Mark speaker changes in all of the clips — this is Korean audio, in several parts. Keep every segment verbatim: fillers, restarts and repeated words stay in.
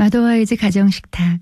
Speaker 1: 마더와이즈 가정식탁,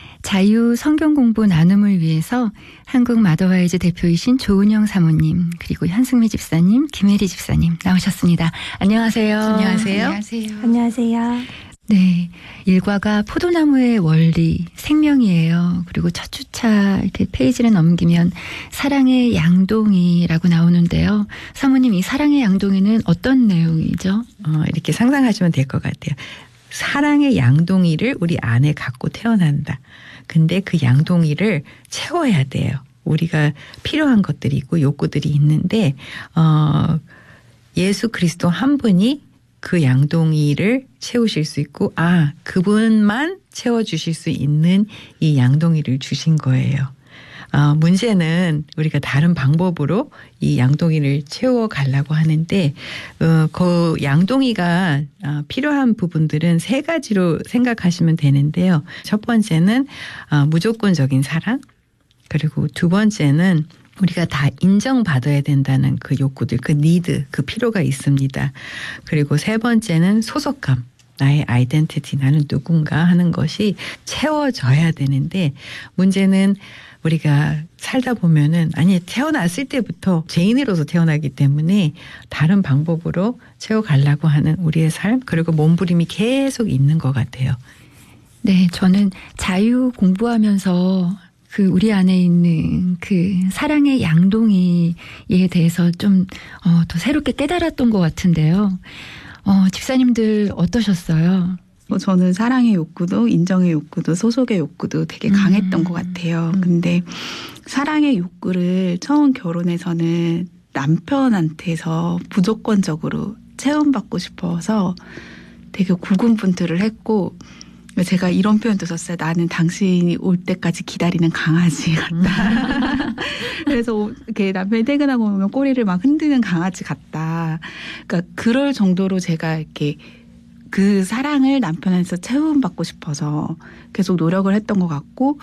Speaker 1: 자유 성경 공부 나눔을 위해서 한국 마더와이즈 대표이신 조은영 사모님, 그리고 현승미 집사님, 김혜리 집사님 나오셨습니다. 안녕하세요.
Speaker 2: 안녕하세요.
Speaker 3: 안녕하세요.
Speaker 4: 안녕하세요.
Speaker 1: 네, 일과가 포도나무의 원리, 생명이에요. 그리고 첫 주차 이렇게 페이지를 넘기면 사랑의 양동이라고 나오는데요. 사모님, 이 사랑의 양동이는 어떤 내용이죠?
Speaker 2: 어, 이렇게 상상하시면 될 것 같아요. 사랑의 양동이를 우리 안에 갖고 태어난다. 근데 그 양동이를 채워야 돼요. 우리가 필요한 것들이 있고 욕구들이 있는데 어, 예수 그리스도 한 분이 그 양동이를 채우실 수 있고 아 그분만 채워주실 수 있는 이 양동이를 주신 거예요. 어, 문제는 우리가 다른 방법으로 이 양동이를 채워가려고 하는데 어, 그 양동이가 어, 필요한 부분들은 세 가지로 생각하시면 되는데요. 첫 번째는 어, 무조건적인 사랑, 그리고 두 번째는 우리가 다 인정받아야 된다는 그 욕구들, 그 니드, 그 필요가 있습니다. 그리고 세 번째는 소속감. 나의 아이덴티티, 나는 누군가 하는 것이 채워져야 되는데 문제는 우리가 살다 보면은 아니 태어났을 때부터 죄인으로서 태어나기 때문에 다른 방법으로 채워가려고 하는 우리의 삶, 그리고 몸부림이 계속 있는 것 같아요.
Speaker 1: 네, 저는 자유 공부하면서 그 우리 안에 있는 그 사랑의 양동이에 대해서 좀 어, 더 새롭게 깨달았던 것 같은데요. 어, 집사님들 어떠셨어요?
Speaker 3: 뭐 저는 사랑의 욕구도 인정의 욕구도 소속의 욕구도 되게 강했던 음. 것 같아요. 근데 사랑의 욕구를 처음 결혼해서는 남편한테서 무조건적으로 채움받고 싶어서 되게 고군분투를 했고 제가 이런 표현도 썼어요. 나는 당신이 올 때까지 기다리는 강아지 같다. 그래서 이렇게 남편이 퇴근하고 오면 꼬리를 막 흔드는 강아지 같다. 그러니까 그럴 정도로 제가 이렇게 그 사랑을 남편한테서 채움받고 싶어서 계속 노력을 했던 것 같고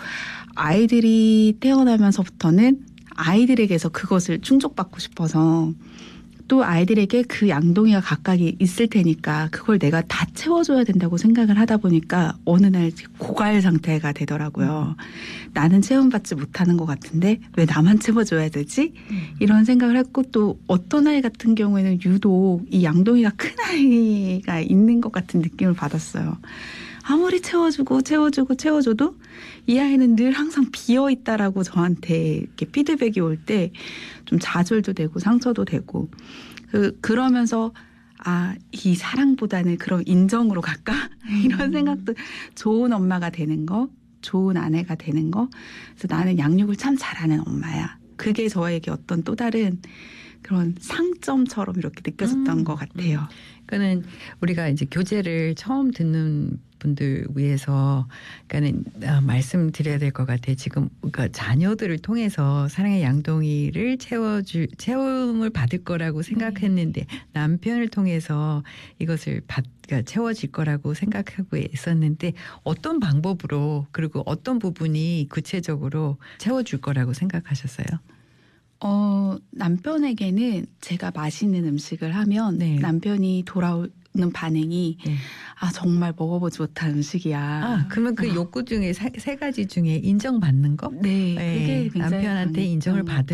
Speaker 3: 아이들이 태어나면서부터는 아이들에게서 그것을 충족받고 싶어서 또 아이들에게 그 양동이가 각각이 있을 테니까 그걸 내가 다 채워줘야 된다고 생각을 하다 보니까 어느 날 고갈 상태가 되더라고요. 나는 채움받지 못하는 것 같은데 왜 나만 채워줘야 되지? 이런 생각을 했고 또 어떤 아이 같은 경우에는 유독 이 양동이가 큰 아이가 있는 것 같은 느낌을 받았어요. 아무리 채워주고 채워주고 채워줘도 이 아이는 늘 항상 비어있다라고 저한테 이렇게 피드백이 올 때 좀 좌절도 되고 상처도 되고 그, 그러면서 아, 이 사랑보다는 그런 인정으로 갈까? 이런 생각도 좋은 엄마가 되는 거, 좋은 아내가 되는 거. 그래서 나는 양육을 참 잘하는 엄마야. 그게 저에게 어떤 또 다른 그런 상점처럼 이렇게 느껴졌던 음, 것 같아요.
Speaker 2: 그러니까는 우리가 이제 교제를 처음 듣는 분들 위해서 그러니까는 아, 말씀드려야 될 것 같아요. 지금 그러니까 자녀들을 통해서 사랑의 양동이를 채워줄 채움을 받을 거라고 생각했는데 네. 남편을 통해서 이것을 받 그러니까 채워질 거라고 생각하고 있었는데 어떤 방법으로 그리고 어떤 부분이 구체적으로 채워줄 거라고 생각하셨어요?
Speaker 3: 어, 남편에게는 제가 맛있는 음식을 하면 네. 남편이 돌아오는 반응이 네. 아 정말 먹어보지 못한 음식이야.
Speaker 2: 아 그러면 그 어. 욕구 중에 세, 세 가지 중에 인정받는 거?
Speaker 3: 네, 그게
Speaker 2: 네.
Speaker 3: 굉장히
Speaker 2: 남편한테 인정을 받은